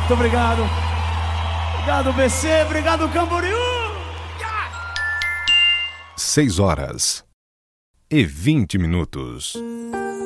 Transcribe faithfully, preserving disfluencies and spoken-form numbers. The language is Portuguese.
Muito obrigado. Obrigado, B C. Obrigado, Camboriú. Seis horas e vinte minutos.